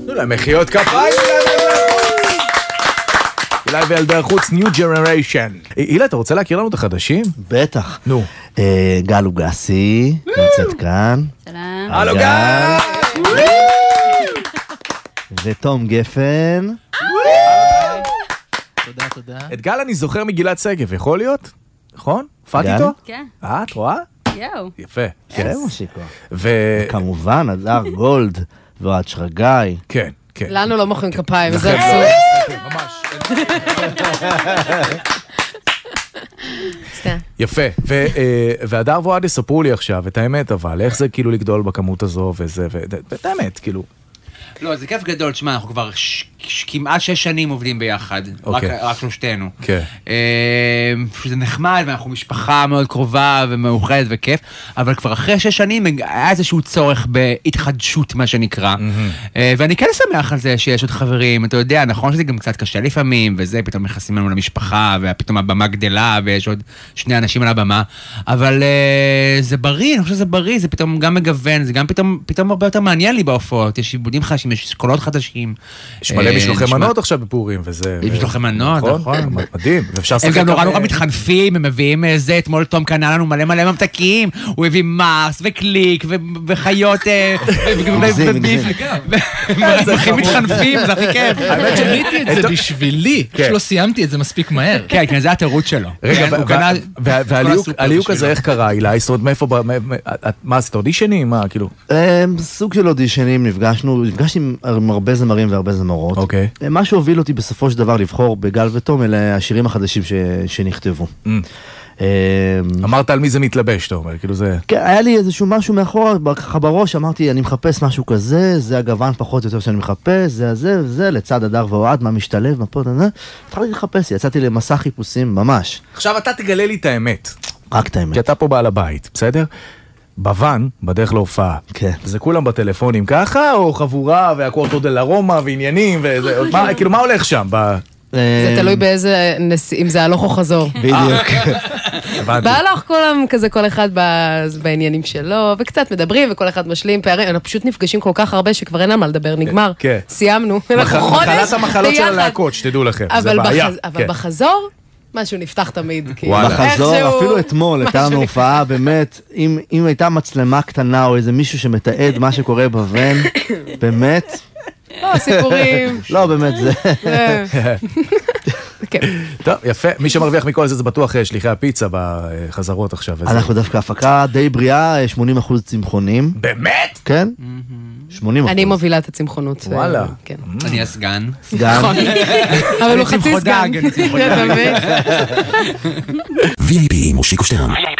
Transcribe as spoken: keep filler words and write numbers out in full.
תנו להם מחיאות כפיים. אולי וילדי החוץ, New Generation. אילה, אתה רוצה להכיר לנו את החדשים? בטח. נו. גל לוגסי, נמצאת כאן. שלום. הלו גל! ותום גפן. תודה, תודה. את גל אני זוכר מגילת שגב, יכול להיות? נכון? הופעת גל? איתו? כן. אה, את רואה? יואו. יפה. כן, משיקו. ו... כמובן, הדר גולד ואוהד שרגאי. כן, כן. לנו לא מוחאים כפיים, זה לכן עצוב. לא, ממש. סתם. יפה. ו- אה, והדר ואוהד יספרו לי עכשיו את האמת, אבל איך זה כאילו לגדול בכמות הזו וזה, ואת האמת, כאילו. לא, זה כיף גדול, תשמע, אנחנו כבר ש- ש- כמעט שש שנים עובדים ביחד, רק, אוקיי. רק שלושתנו. כן. אה, זה נחמד, ואנחנו משפחה מאוד קרובה ומאוחדת וכיף, אבל כבר אחרי שש שנים היה איזשהו צורך בהתחדשות, מה שנקרא. אה, ואני כן שמח על זה שיש עוד חברים, אתה יודע, נכון שזה גם קצת קשה לפעמים, וזה, פתאום נכנסים לנו למשפחה, ופתאום הבמה גדלה, ויש עוד שני אנשים על הבמה, אבל אה, זה בריא, אני חושב שזה בריא, זה פתאום גם מגוון, זה גם פתאום, פתאום הרבה יותר מעניין לי בהופעות, יש עיבודים חדשים, יש קולות חדשים. יש מלא משלוחי מנות עכשיו בפורים, וזה... יש משלוחי מנות, נכון. מדהים, ואפשר הם גם נורא נורא מתחנפים, הם מביאים זה, אתמול תום קנה לנו מלא מלא ממתקים, הוא הביא מרס וקליק וחיות וביף, הם הכי מתחנפים, זה הכי כיף. האמת שניתי את זה בשבילי, פשוט לא סיימתי את זה מספיק מהר. כן, כן, זה התירוץ שלו. רגע, והליהוק הזה איך קרה, אילה? זאת אומרת, מאיפה... מה, עשית אודישנים? מה, כאילו? סוג של אודישנים, נפגשנו, נפגשתי עם הרבה זמרים והרבה זמרות. אוקיי. מה שהוביל אותי בסופו של דבר לבחור בגל ותום, אלה השירים החדשים שנכתבו. אמרת על מי זה מתלבש, אתה אומר, כאילו זה... כן, היה לי איזשהו משהו מאחורה, ככה בראש, אמרתי, אני מחפש משהו כזה, זה הגוון פחות או יותר שאני מחפש, זה הזה וזה, לצד הדר ואוהד, מה משתלב, מה פה, התחלתי לחפש, יצאתי למסע חיפושים ממש. עכשיו אתה תגלה לי את האמת. רק את האמת. כי אתה פה בעל הבית, בסדר? בוון, בדרך להופעה. כן. זה כולם בטלפונים ככה, או חבורה, והקורטו דל ארומה, ועניינים, וזה, מה, כאילו, מה הולך שם? זה תלוי באיזה, אם זה הלוך או חזור. בדיוק. בהלוך כולם כזה, כל אחד בעניינים שלו, וקצת מדברים, וכל אחד משלים פערים, אנחנו פשוט נפגשים כל כך הרבה, שכבר אין על מה לדבר, נגמר. סיימנו. מחלת המחלות של הלהקות, שתדעו לכם, זה בעיה. אבל בחזור... משהו נפתח תמיד. בחזור, אפילו אתמול, הייתה לנו הופעה, באמת, אם הייתה מצלמה קטנה או איזה מישהו שמתעד מה שקורה בוון, באמת. לא, סיפורים. לא, באמת זה. טוב, יפה. מי שמרוויח מכל זה, זה בטוח שליחי הפיצה בחזרות עכשיו. אנחנו דווקא הפקה די בריאה, שמונים אחוז צמחונים. באמת? כן. שמונים אחוז. אני מובילה את הצמחונות. וואלה. אני הסגן. סגן. אבל הוא חצי סגן. אני צמחודג. וי איי פי מושיקו שטרן.